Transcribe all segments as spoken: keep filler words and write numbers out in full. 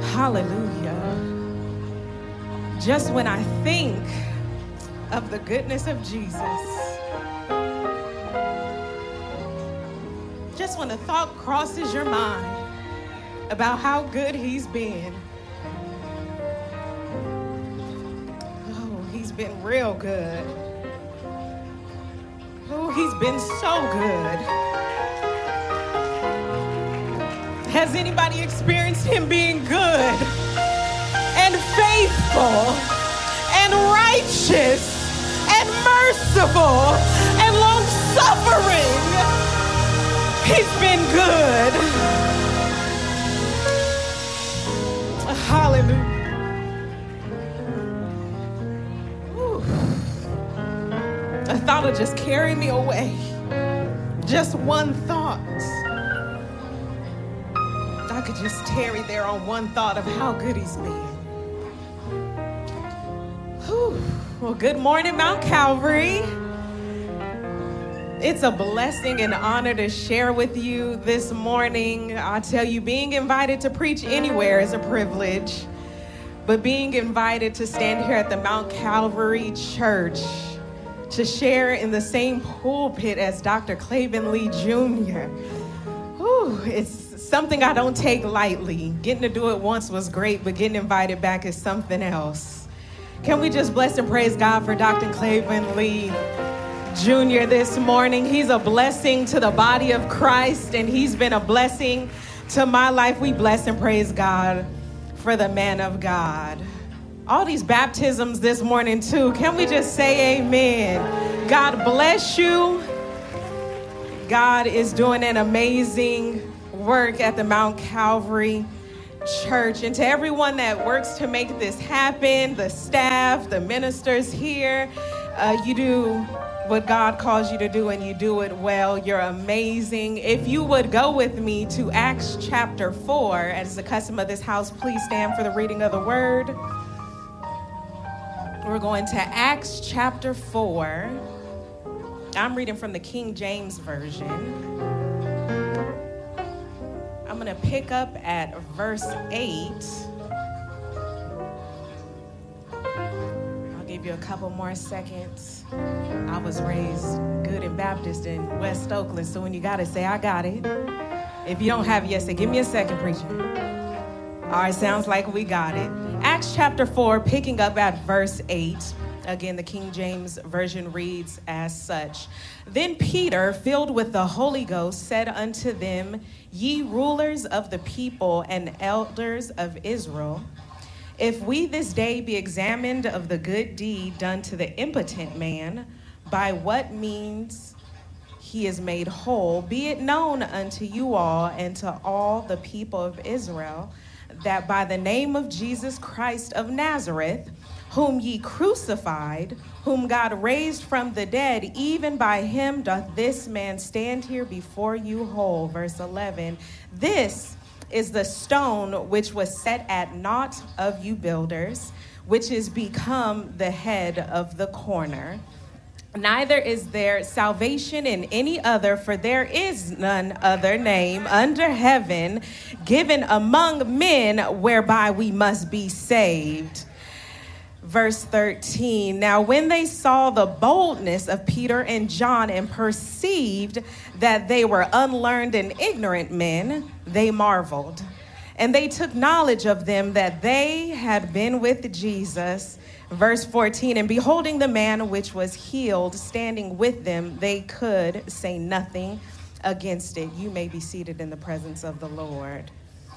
Hallelujah. Just when I think of the goodness of Jesus, just when a thought crosses your mind about how good he's been. Oh, he's been real good. Oh, he's been so good. Has anybody experienced him being good and faithful and righteous and merciful and long-suffering? He's been good. Hallelujah. Whew. A thought will just carry me away. Just one thought. I could just tarry there on one thought of how good he's been. Whew. Well, good morning, Mount Calvary. It's a blessing and honor to share with you this morning. I tell you, being invited to preach anywhere is a privilege, but being invited to stand here at the Mount Calvary Church to share in the same pulpit as Doctor Claven Lee Junior Whew, it's something I don't take lightly. Getting to do it once was great, but getting invited back is something else. Can we just bless and praise God for Doctor Claven Lee Junior this morning? He's a blessing to the body of Christ, and he's been a blessing to my life. We bless and praise God for the man of God. All these baptisms this morning, too. Can we just say amen? God bless you. God is doing an amazing work at the Mount Calvary Church. And to everyone that works to make this happen, the staff, the ministers here, uh, you do what God calls you to do, and you do it well. You're amazing. If you would go with me to Acts chapter four, as the custom of this house, please stand for the reading of the word. We're going to Acts chapter four. I'm reading from the King James Version. I'm going to pick up at verse eight. I'll give you a couple more seconds. I was raised good and Baptist in West Oakland, so when you got it, say, I got it. If you don't have it yet, say, give me a second, preacher. All right, sounds like we got it. Acts chapter four, picking up at verse eight. Again, the King James Version reads as such. Then Peter, filled with the Holy Ghost, said unto them, Ye rulers of the people and elders of Israel, if we this day be examined of the good deed done to the impotent man, by what means he is made whole, be it known unto you all and to all the people of Israel, that by the name of Jesus Christ of Nazareth, whom ye crucified, whom God raised from the dead, even by him doth this man stand here before you whole. Verse eleven, this is the stone which was set at naught of you builders, which is become the head of the corner. Neither is there salvation in any other, for there is none other name under heaven given among men whereby we must be saved. Verse thirteen, now when they saw the boldness of Peter and John and perceived that they were unlearned and ignorant men, they marveled. And they took knowledge of them that they had been with Jesus. Verse fourteen, and beholding the man which was healed standing with them, they could say nothing against it. You may be seated in the presence of the Lord.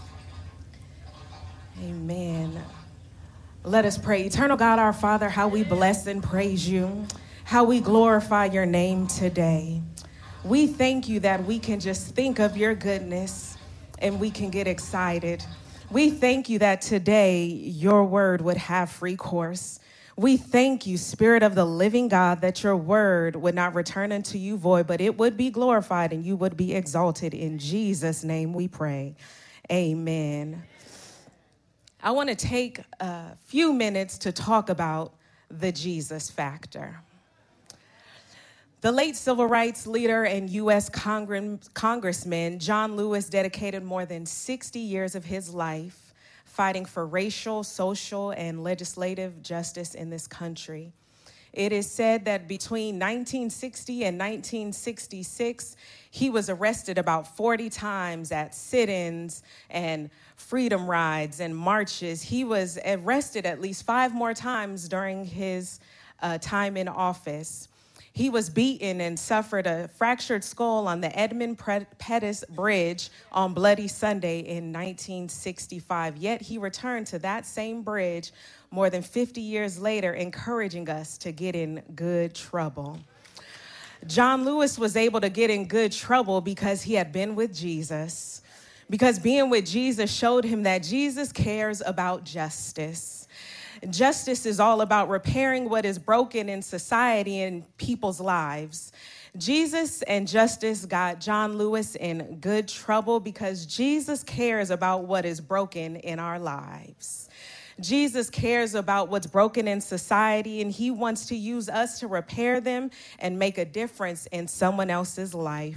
Amen. Let us pray. Eternal God, our Father, how we bless and praise you, how we glorify your name today. We thank you that we can just think of your goodness and we can get excited. We thank you that today your word would have free course. We thank you, Spirit of the living God, that your word would not return unto you void, but it would be glorified and you would be exalted. In Jesus' name we pray. Amen. I want to take a few minutes to talk about the Jesus factor. The late civil rights leader and U S Congress, Congressman John Lewis dedicated more than sixty years of his life fighting for racial, social, and legislative justice in this country. It is said that between nineteen sixty and nineteen sixty-six, he was arrested about forty times at sit-ins and freedom rides and marches. He was arrested at least five more times during his uh, time in office. He was beaten and suffered a fractured skull on the Edmund Pettus Bridge on Bloody Sunday in nineteen sixty-five. Yet he returned to that same bridge more than fifty years later, encouraging us to get in good trouble. John Lewis was able to get in good trouble because he had been with Jesus, because being with Jesus showed him that Jesus cares about justice. Justice is all about repairing what is broken in society and people's lives. Jesus and justice got John Lewis in good trouble because Jesus cares about what is broken in our lives. Jesus cares about what's broken in society, and he wants to use us to repair them and make a difference in someone else's life.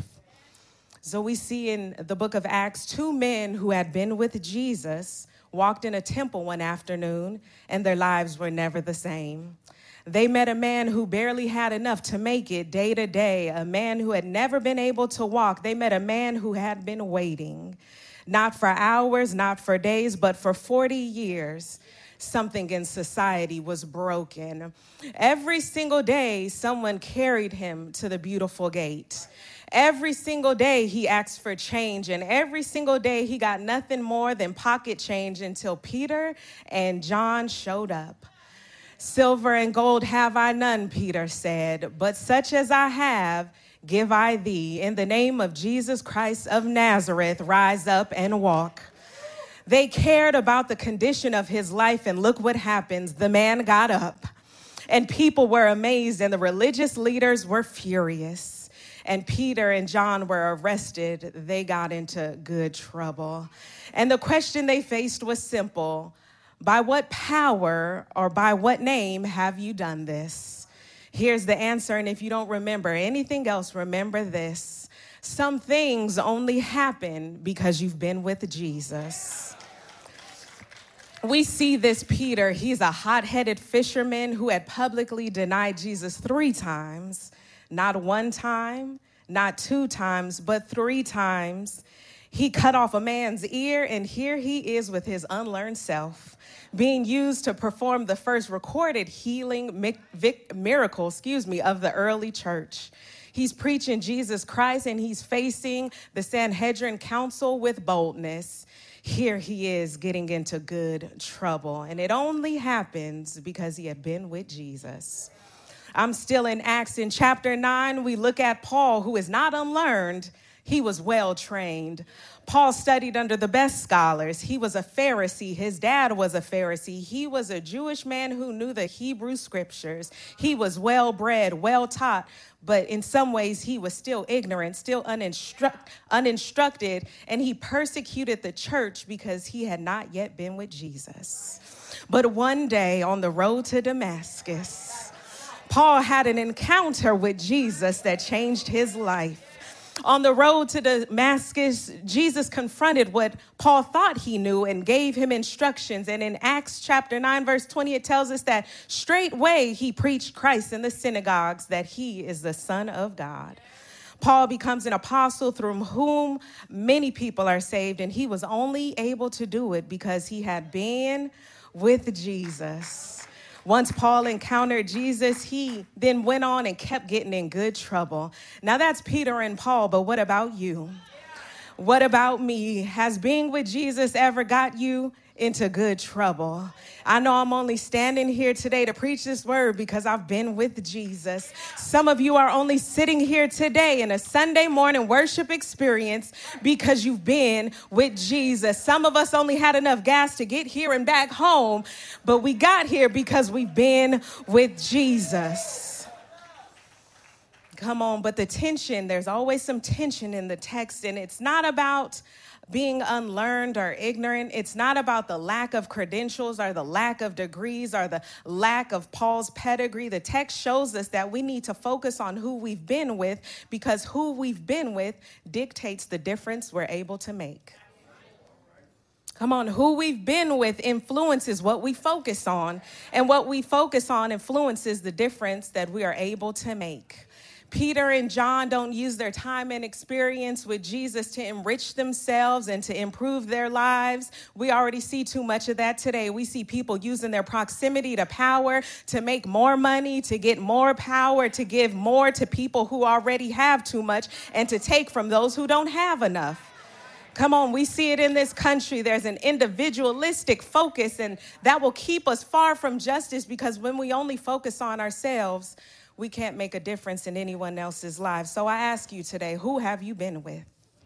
So we see in the book of Acts, two men who had been with Jesus walked in a temple one afternoon, and their lives were never the same. They met a man who barely had enough to make it day to day, a man who had never been able to walk. They met a man who had been waiting, not for hours, not for days, but for forty years. Something in society was broken. Every single day, someone carried him to the beautiful gate. Every single day, he asked for change, and every single day, he got nothing more than pocket change until Peter and John showed up. Silver and gold have I none, Peter said, but such as I have, give I thee. In the name of Jesus Christ of Nazareth, rise up and walk. They cared about the condition of his life, and look what happens. The man got up, and people were amazed, and the religious leaders were furious. And Peter and John were arrested. They got into good trouble. And the question they faced was simple. By what power or by what name have you done this? Here's the answer, and if you don't remember anything else, remember this. Some things only happen because you've been with Jesus. We see this Peter. He's a hot-headed fisherman who had publicly denied Jesus three times. Not one time, not two times, but three times. He cut off a man's ear, and here he is with his unlearned self, being used to perform the first recorded healing mi- vic- miracle, excuse me, of the early church. He's preaching Jesus Christ, and he's facing the Sanhedrin Council with boldness. Here he is getting into good trouble, and it only happens because he had been with Jesus. I'm still in Acts. In chapter nine, we look at Paul, who is not unlearned. He was well trained. Paul studied under the best scholars. He was a Pharisee. His dad was a Pharisee. He was a Jewish man who knew the Hebrew scriptures. He was well bred, well taught, but in some ways he was still ignorant, still uninstru- uninstructed, and he persecuted the church because he had not yet been with Jesus. But one day on the road to Damascus, Paul had an encounter with Jesus that changed his life. On the road to Damascus, Jesus confronted what Paul thought he knew and gave him instructions. And in Acts chapter nine, verse twenty, it tells us that straightway he preached Christ in the synagogues, that he is the Son of God. Paul becomes an apostle through whom many people are saved, and he was only able to do it because he had been with Jesus. Once Paul encountered Jesus, he then went on and kept getting in good trouble. Now that's Peter and Paul, but what about you? What about me? Has being with Jesus ever got you into good trouble? I know I'm only standing here today to preach this word because I've been with Jesus. Some of you are only sitting here today in a Sunday morning worship experience because you've been with Jesus. Some of us only had enough gas to get here and back home, but we got here because we've been with Jesus. Come on, but the tension, there's always some tension in the text, and it's not about being unlearned or ignorant. It's not about the lack of credentials or the lack of degrees or the lack of Paul's pedigree. The text shows us that we need to focus on who we've been with, because who we've been with dictates the difference we're able to make. Come on, who we've been with influences what we focus on, and what we focus on influences the difference that we are able to make. Peter and John don't use their time and experience with Jesus to enrich themselves and to improve their lives. We already see too much of that today. We see people using their proximity to power to make more money, to get more power, to give more to people who already have too much, and to take from those who don't have enough. Come on, we see it in this country. There's an individualistic focus, and that will keep us far from justice, because when we only focus on ourselves, we can't make a difference in anyone else's lives. So I ask you today, who have you been with?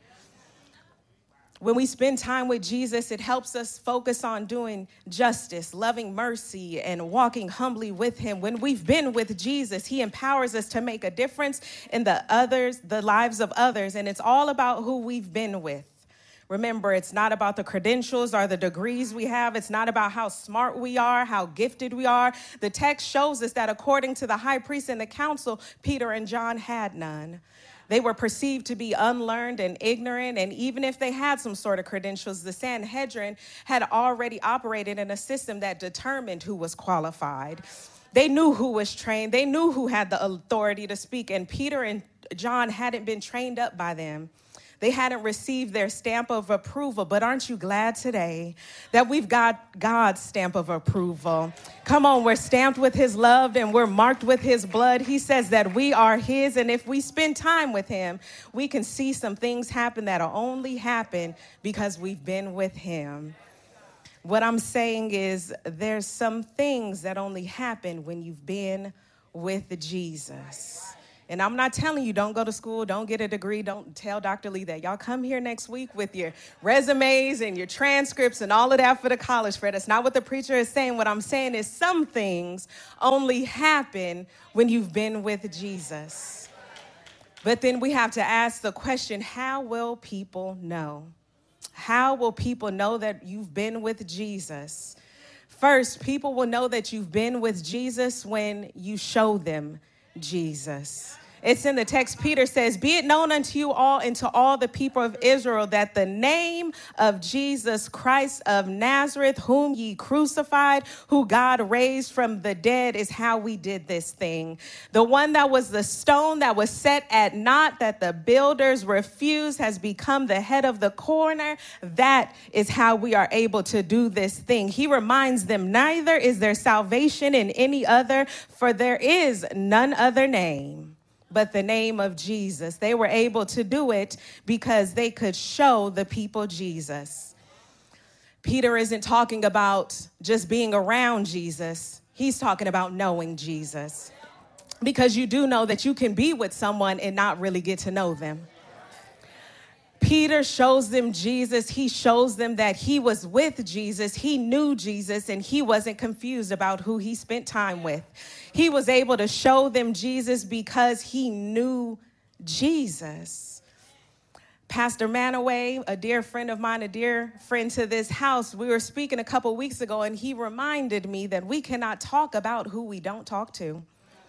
When we spend time with Jesus, it helps us focus on doing justice, loving mercy, and walking humbly with him. When we've been with Jesus, he empowers us to make a difference in the others, the lives of others, and it's all about who we've been with. Remember, it's not about the credentials or the degrees we have. It's not about how smart we are, how gifted we are. The text shows us that according to the high priest and the council, Peter and John had none. They were perceived to be unlearned and ignorant, and even if they had some sort of credentials, the Sanhedrin had already operated in a system that determined who was qualified. They knew who was trained. They knew who had the authority to speak, and Peter and John hadn't been trained up by them. They hadn't received their stamp of approval, but aren't you glad today that we've got God's stamp of approval? Come on, we're stamped with his love and we're marked with his blood. He says that we are his, and if we spend time with him, we can see some things happen that'll only happen because we've been with him. What I'm saying is there's some things that only happen when you've been with Jesus. And I'm not telling you, don't go to school, don't get a degree, don't tell Doctor Lee that. Y'all come here next week with your resumes and your transcripts and all of that for the college fair. That's not what the preacher is saying. What I'm saying is some things only happen when you've been with Jesus. But then we have to ask the question, how will people know? How will people know that you've been with Jesus? First, people will know that you've been with Jesus when you show them Jesus. It's in the text. Peter says, be it known unto you all and to all the people of Israel that the name of Jesus Christ of Nazareth, whom ye crucified, who God raised from the dead, is how we did this thing. The one that was the stone that was set at naught, that the builders refused, has become the head of the corner. That is how we are able to do this thing. He reminds them, neither is there salvation in any other, for there is none other name but the name of Jesus. They were able to do it because they could show the people Jesus. Peter isn't talking about just being around Jesus. He's talking about knowing Jesus. Because you do know that you can be with someone and not really get to know them. Peter shows them Jesus. He shows them that he was with Jesus. He knew Jesus, and he wasn't confused about who he spent time with. He was able to show them Jesus because he knew Jesus. Pastor Manaway, a dear friend of mine, a dear friend to this house, we were speaking a couple weeks ago, and he reminded me that we cannot talk about who we don't talk to.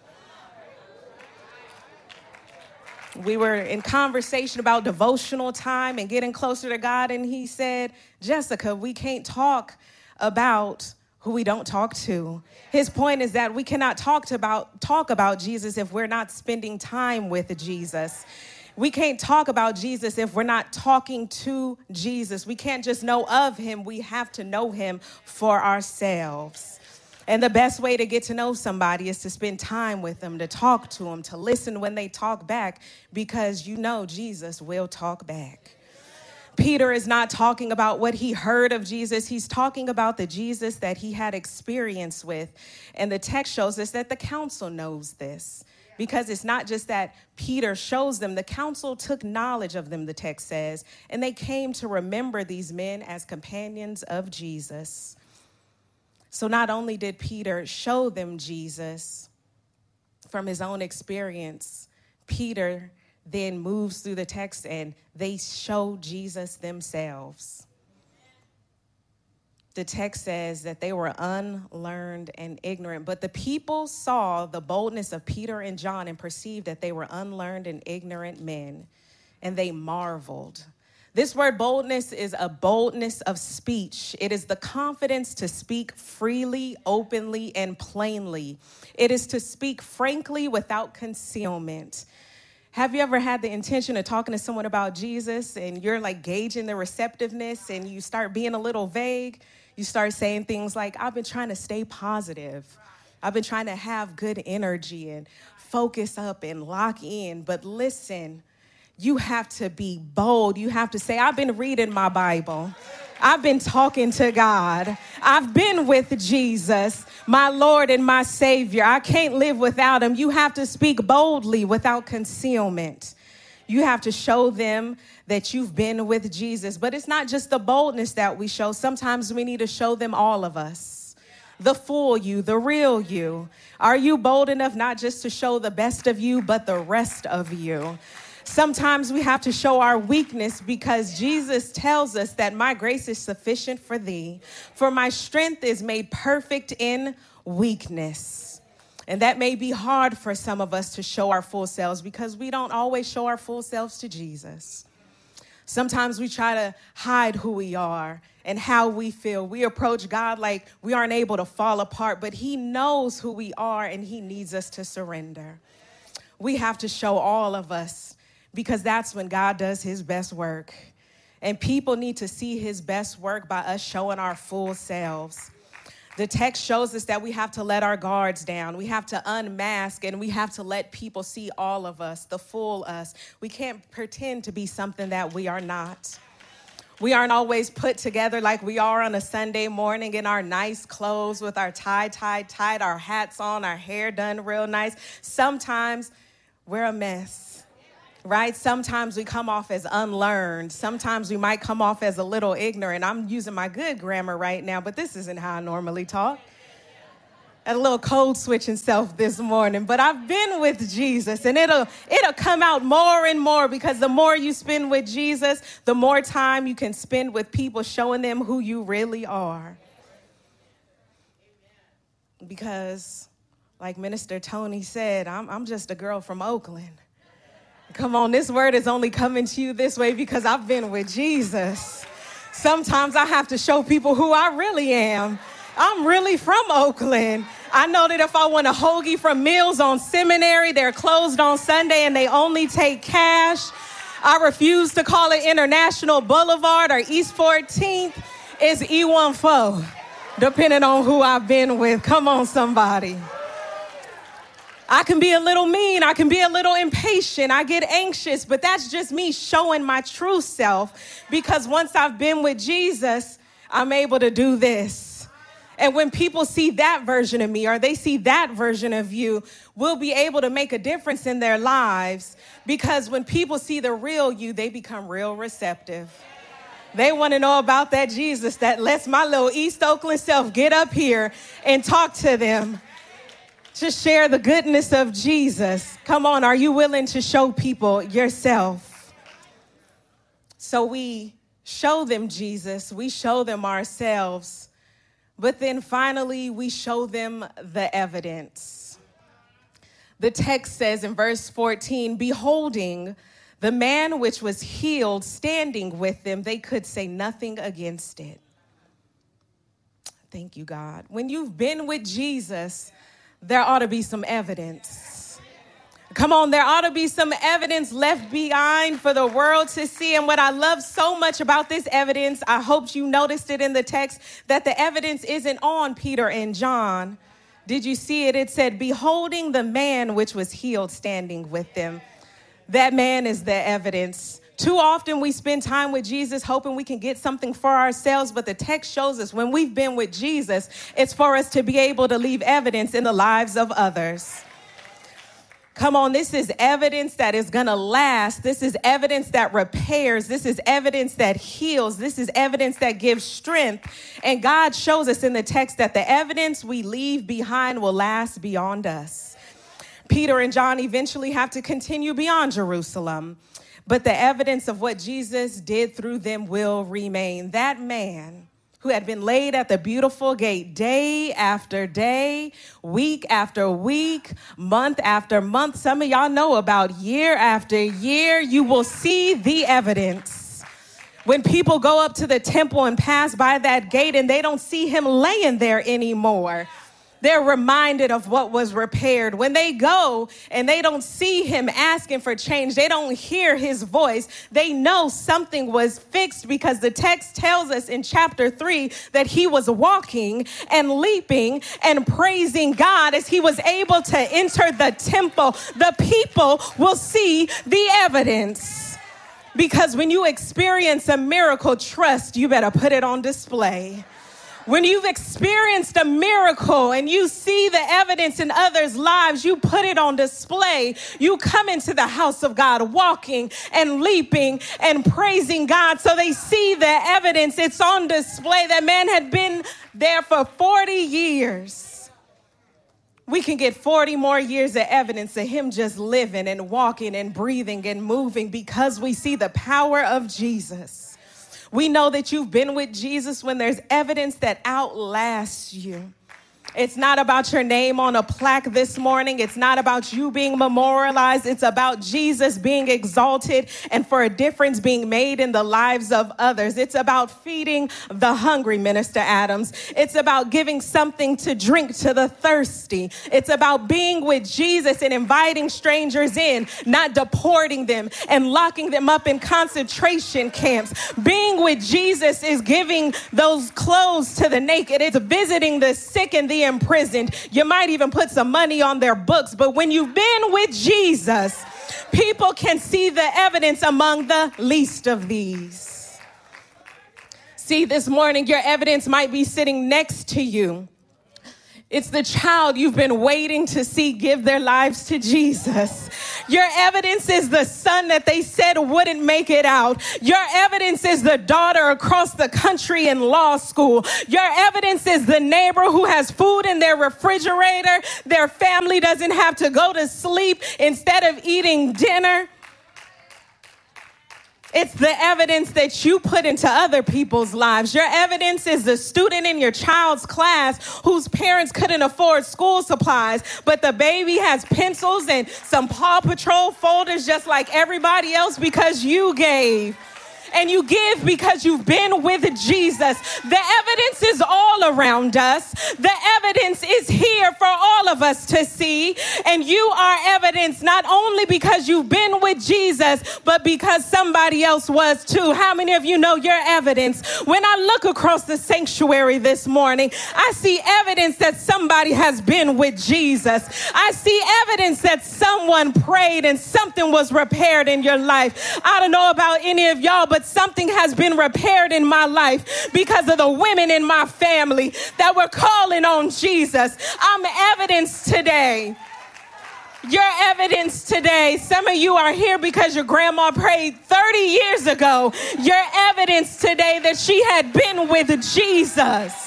We were in conversation about devotional time and getting closer to God, and he said, Jessica, we can't talk about who we don't talk to. His point is that we cannot talk to about talk about Jesus if we're not spending time with Jesus. We can't talk about Jesus if we're not talking to Jesus. We can't just know of him. We have to know him for ourselves. And the best way to get to know somebody is to spend time with them, to talk to them, to listen when they talk back, because you know Jesus will talk back. Peter is not talking about what he heard of Jesus. He's talking about the Jesus that he had experience with. And the text shows us that the council knows this, because it's not just that Peter shows them. The council took knowledge of them, the text says, and they came to remember these men as companions of Jesus. So not only did Peter show them Jesus from his own experience, Peter then moves through the text and they show Jesus themselves. The text says that they were unlearned and ignorant, but the people saw the boldness of Peter and John and perceived that they were unlearned and ignorant men, and they marveled. This word boldness is a boldness of speech. It is the confidence to speak freely, openly, and plainly. It is to speak frankly without concealment. Have you ever had the intention of talking to someone about Jesus and you're like gauging the receptiveness and you start being a little vague? You start saying things like, I've been trying to stay positive. I've been trying to have good energy and focus up and lock in. But listen, you have to be bold. You have to say, I've been reading my Bible. I've been talking to God. I've been with Jesus, my Lord and my Savior. I can't live without him. You have to speak boldly without concealment. You have to show them that you've been with Jesus. But it's not just the boldness that we show. Sometimes we need to show them all of us, the full you, the real you. Are you bold enough not just to show the best of you, but the rest of you? Sometimes we have to show our weakness because Jesus tells us that my grace is sufficient for thee, for my strength is made perfect in weakness. And that may be hard for some of us to show our full selves because we don't always show our full selves to Jesus. Sometimes we try to hide who we are and how we feel. We approach God like we aren't able to fall apart, but he knows who we are and he needs us to surrender. We have to show all of us, because that's when God does his best work. And people need to see his best work by us showing our full selves. The text shows us that we have to let our guards down. We have to unmask and we have to let people see all of us, the full us. We can't pretend to be something that we are not. We aren't always put together like we are on a Sunday morning in our nice clothes with our tie tied tight, our hats on, our hair done real nice. Sometimes we're a mess. Right? Sometimes we come off as unlearned. Sometimes we might come off as a little ignorant. I'm using my good grammar right now, but this isn't how I normally talk. And a little code switching self this morning, but I've been with Jesus and it'll it'll come out more and more because the more you spend with Jesus, the more time you can spend with people showing them who you really are. Because like Minister Tony said, I'm, I'm just a girl from Oakland. Come on, this word is only coming to you this way because I've been with Jesus. Sometimes I have to show people who I really am. I'm really from Oakland. I know that if I want a hoagie from Mills on Seminary, they're closed on Sunday and they only take cash. I refuse to call it International Boulevard or East fourteenth. It's E fourteen, depending on who I've been with. Come on, somebody. I can be a little mean. I can be a little impatient. I get anxious, but that's just me showing my true self because once I've been with Jesus, I'm able to do this. And when people see that version of me or they see that version of you, we'll be able to make a difference in their lives because when people see the real you, they become real receptive. They want to know about that Jesus that lets my little East Oakland self get up here and talk to them. To share the goodness of Jesus. Come on, are you willing to show people yourself? So we show them Jesus, we show them ourselves, but then finally we show them the evidence. The text says in verse fourteen, beholding the man which was healed standing with them, they could say nothing against it. Thank you, God. When you've been with Jesus, there ought to be some evidence. Come on, there ought to be some evidence left behind for the world to see. And what I love so much about this evidence, I hope you noticed it in the text, that the evidence isn't on Peter and John. Did you see it? It said, beholding the man which was healed standing with them. That man is the evidence. Too often we spend time with Jesus hoping we can get something for ourselves, but the text shows us when we've been with Jesus, it's for us to be able to leave evidence in the lives of others. Come on, this is evidence that is going to last. This is evidence that repairs. This is evidence that heals. This is evidence that gives strength. And God shows us in the text that the evidence we leave behind will last beyond us. Peter and John eventually have to continue beyond Jerusalem. But the evidence of what Jesus did through them will remain. That man who had been laid at the beautiful gate day after day, week after week, month after month. Some of y'all know about year after year. You will see the evidence. When people go up to the temple and pass by that gate and they don't see him laying there anymore, they're reminded of what was repaired. When they go and they don't see him asking for change, they don't hear his voice, they know something was fixed, because the text tells us in chapter three that he was walking and leaping and praising God as he was able to enter the temple. The people will see the evidence. Because when you experience a miracle, trust, you better put it on display. When you've experienced a miracle and you see the evidence in others' lives, you put it on display. You come into the house of God walking and leaping and praising God so they see the evidence. It's on display. That man had been there for forty years. We can get forty more years of evidence of him just living and walking and breathing and moving because we see the power of Jesus. We know that you've been with Jesus when there's evidence that outlasts you. It's not about your name on a plaque this morning. It's not about you being memorialized. It's about Jesus being exalted and for a difference being made in the lives of others. It's about feeding the hungry, Minister Adams. It's about giving something to drink to the thirsty. It's about being with Jesus and inviting strangers in, not deporting them and locking them up in concentration camps. Being with Jesus is giving those clothes to the naked. It's visiting the sick and the imprisoned. You might even put some money on their books, but when you've been with Jesus, people can see the evidence among the least of these. See, this morning, your evidence might be sitting next to you. It's the child you've been waiting to see give their lives to Jesus. Your evidence is the son that they said wouldn't make it out. Your evidence is the daughter across the country in law school. Your evidence is the neighbor who has food in their refrigerator. Their family doesn't have to go to sleep instead of eating dinner. It's the evidence that you put into other people's lives. Your evidence is the student in your child's class whose parents couldn't afford school supplies, but the baby has pencils and some Paw Patrol folders just like everybody else because you gave. And you give because you've been with Jesus. The evidence is all around us. The evidence is here for all of us to see. And you are evidence not only because you've been with Jesus, but because somebody else was too. How many of you know your evidence? When I look across the sanctuary this morning, I see evidence that somebody has been with Jesus. I see evidence that someone prayed and something was repaired in your life. I don't know about any of y'all, but something has been repaired in my life because of the women in my family that were calling on Jesus. I'm evidence today. Your evidence today. Some of you are here because your grandma prayed thirty years ago. Your evidence today that she had been with Jesus.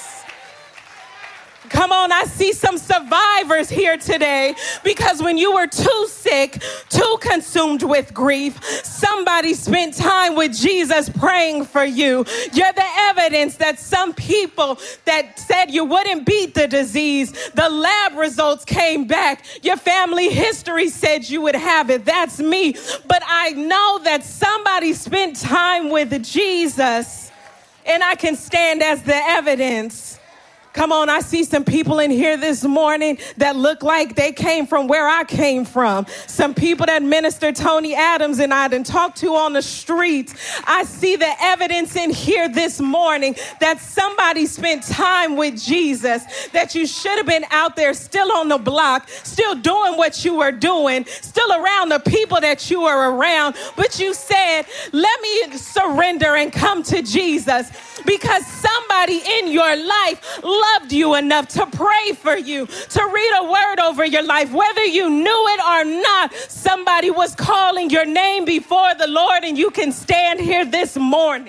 Come on, I see some survivors here today because when you were too sick, too consumed with grief, somebody spent time with Jesus praying for you. You're the evidence that some people that said you wouldn't beat the disease, the lab results came back. Your family history said you would have it. That's me. But I know that somebody spent time with Jesus, and I can stand as the evidence. Come on, I see some people in here this morning that look like they came from where I came from. Some people that Minister Tony Adams and I done talked to on the streets. I see the evidence in here this morning that somebody spent time with Jesus, that you should have been out there still on the block, still doing what you were doing, still around the people that you were around. But you said, let me surrender and come to Jesus because somebody in your life loved you enough to pray for you, to read a word over your life. Whether you knew it or not, somebody was calling your name before the Lord, and you can stand here this morning.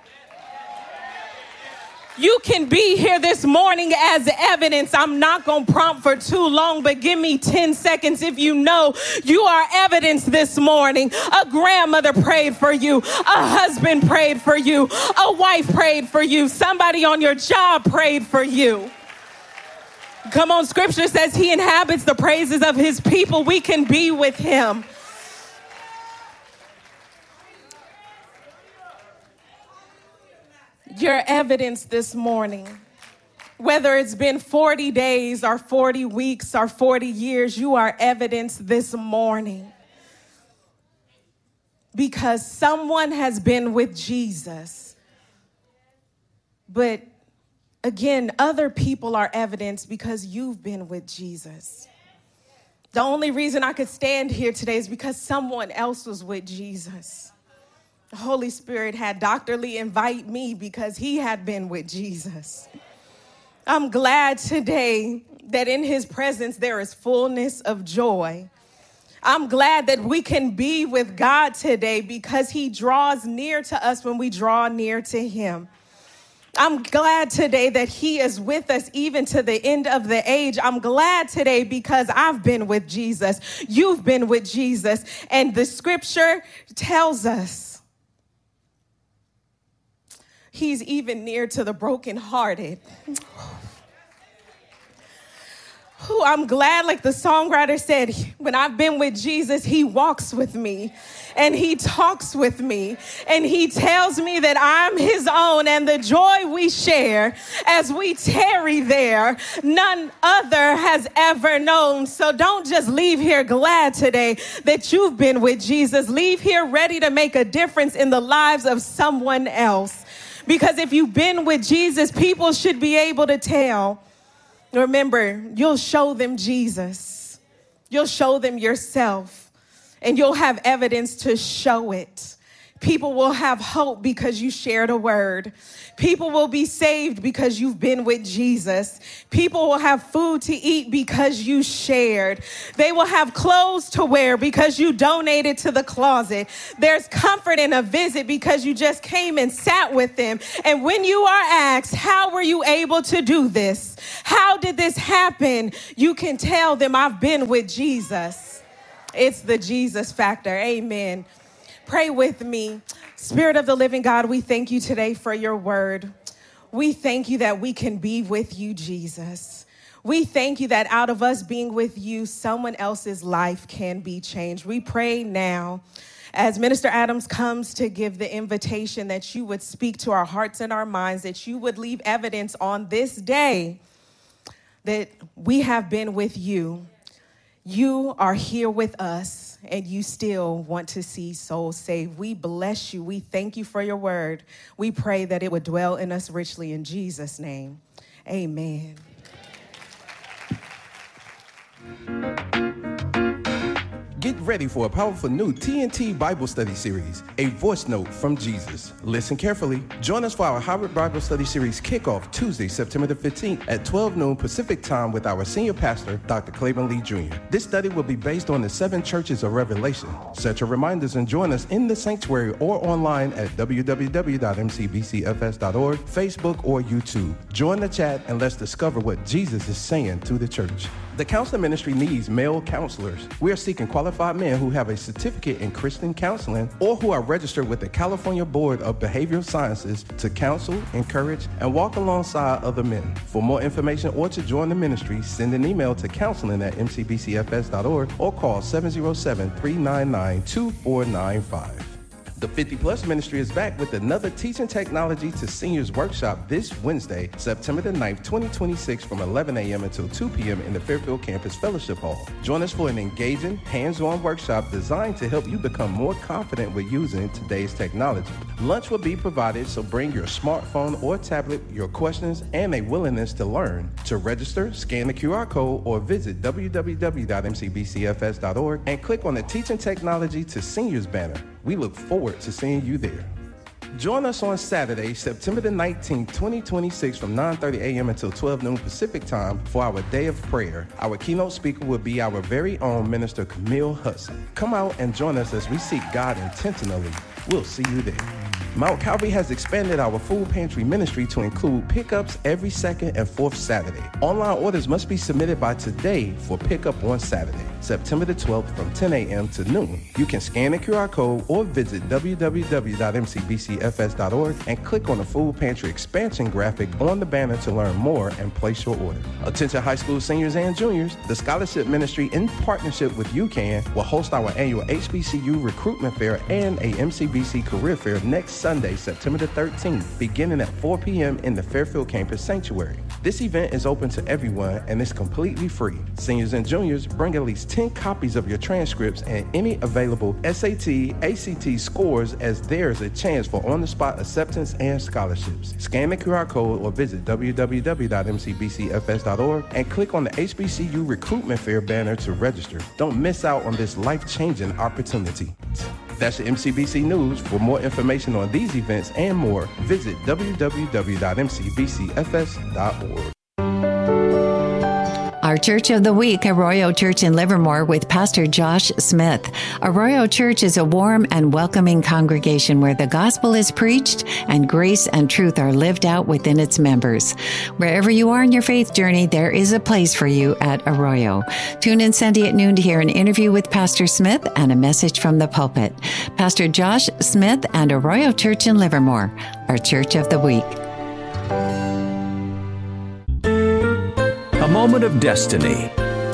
You can be here this morning as evidence. I'm not going to prompt for too long, but give me ten seconds if you know you are evidence this morning. A grandmother prayed for you. A husband prayed for you. A wife prayed for you. Somebody on your job prayed for you. Come on, scripture says he inhabits the praises of his people. We can be with him. You're evidence this morning. Whether it's been forty days or forty weeks or forty years, you are evidence this morning. Because someone has been with Jesus. But again, other people are evidence because you've been with Jesus. The only reason I could stand here today is because someone else was with Jesus. The Holy Spirit had Doctor Lee invite me because he had been with Jesus. I'm glad today that in his presence there is fullness of joy. I'm glad that we can be with God today because he draws near to us when we draw near to him. I'm glad today that he is with us even to the end of the age. I'm glad today because I've been with Jesus. You've been with Jesus. And the scripture tells us he's even near to the brokenhearted. Ooh, I'm glad, like the songwriter said, when I've been with Jesus, he walks with me and he talks with me and he tells me that I'm his own, and the joy we share as we tarry there, none other has ever known. So don't just leave here glad today that you've been with Jesus. Leave here ready to make a difference in the lives of someone else. Because if you've been with Jesus, people should be able to tell. Remember, you'll show them Jesus. You'll show them yourself. And you'll have evidence to show it. People will have hope because you shared a word. People will be saved because you've been with Jesus. People will have food to eat because you shared. They will have clothes to wear because you donated to the closet. There's comfort in a visit because you just came and sat with them. And when you are asked, how were you able to do this? How did this happen? You can tell them, I've been with Jesus. It's the Jesus factor. Amen. Pray with me. Spirit of the living God, we thank you today for your word. We thank you that we can be with you, Jesus. We thank you that out of us being with you, someone else's life can be changed. We pray now, as Minister Adams comes to give the invitation, that you would speak to our hearts and our minds, that you would leave evidence on this day that we have been with you. You are here with us, and you still want to see souls saved. We bless you. We thank you for your word. We pray that it would dwell in us richly in Jesus' name. Amen. Get ready for a powerful new T N T Bible Study Series, A Voice Note from Jesus. Listen carefully. Join us for our Hybrid Bible Study Series kickoff Tuesday, September the fifteenth at twelve noon Pacific Time with our senior pastor, Doctor Claiborne Lee Junior This study will be based on the seven churches of Revelation. Set your reminders and join us in the sanctuary or online at w w w dot m c b c f s dot org, Facebook, or YouTube. Join the chat and let's discover what Jesus is saying to the church. The counseling ministry needs male counselors. We are seeking qualified men who have a certificate in Christian counseling or who are registered with the California Board of Behavioral Sciences to counsel, encourage, and walk alongside other men. For more information or to join the ministry, send an email to counseling at m c b c f s dot org or call seven oh seven, three nine nine, two four nine five. The fifty plus Ministry is back with another Teaching Technology to Seniors workshop this Wednesday, September the ninth, twenty twenty-six from eleven a.m. until two p.m. in the Fairfield Campus Fellowship Hall. Join us for an engaging, hands-on workshop designed to help you become more confident with using today's technology. Lunch will be provided, so bring your smartphone or tablet, your questions, and a willingness to learn. To register, scan the Q R code or visit w w w dot m c b c f s dot org and click on the Teaching Technology to Seniors banner. We look forward to seeing you there. Join us on Saturday, September the nineteenth, twenty twenty-six from nine thirty a.m. until twelve noon Pacific Time for our day of prayer. Our keynote speaker will be our very own Minister Camille Hudson. Come out and join us as we seek God intentionally. We'll see you there. Mount Calvary has expanded our food pantry ministry to include pickups every second and fourth Saturday. Online orders must be submitted by today for pickup on Saturday, September the twelfth from ten a.m. to noon. You can scan the Q R code or visit w w w dot m c b c f s dot org and click on the food pantry expansion graphic on the banner to learn more and place your order. Attention high school seniors and juniors, the Scholarship Ministry in partnership with UCAN will host our annual H B C U Recruitment Fair and a M C B C Career Fair next Sunday, September the thirteenth, beginning at four p.m. in the Fairfield Campus Sanctuary. This event is open to everyone and is completely free. Seniors and juniors, bring at least ten copies of your transcripts and any available S A T, A C T scores, as there is a chance for on-the-spot acceptance and scholarships. Scan the Q R code or visit w w w dot m c b c f s dot org and click on the H B C U Recruitment Fair banner to register. Don't miss out on this life-changing opportunity. That's the M C B C News. For more information on these events and more, visit w w w dot m c b c f s dot org. Our Church of the Week, Arroyo Church in Livermore with Pastor Josh Smith. Arroyo Church is a warm and welcoming congregation where the gospel is preached and grace and truth are lived out within its members. Wherever you are in your faith journey, there is a place for you at Arroyo. Tune in Sunday at noon to hear an interview with Pastor Smith and a message from the pulpit. Pastor Josh Smith and Arroyo Church in Livermore, our Church of the Week. A moment of destiny.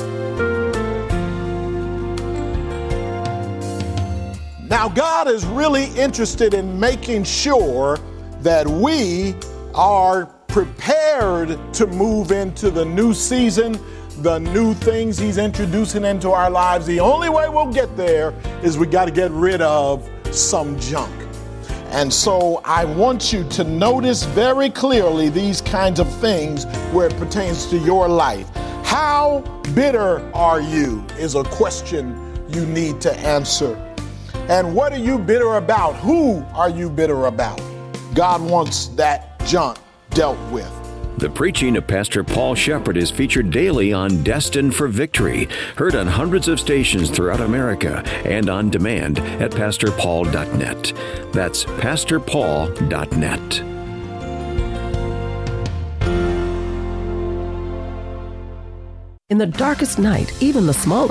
Now, God is really interested in making sure that we are prepared to move into the new season, the new things He's introducing into our lives. The only way we'll get there is we got to get rid of some junk. And so I want you to notice very clearly these kinds of things where it pertains to your life. How bitter are you is a question you need to answer. And what are you bitter about? Who are you bitter about? God wants that junk dealt with. The preaching of Pastor Paul Shepherd is featured daily on Destined for Victory, heard on hundreds of stations throughout America and on demand at pastor paul dot net. That's pastor paul dot net. In the darkest night, even the smallest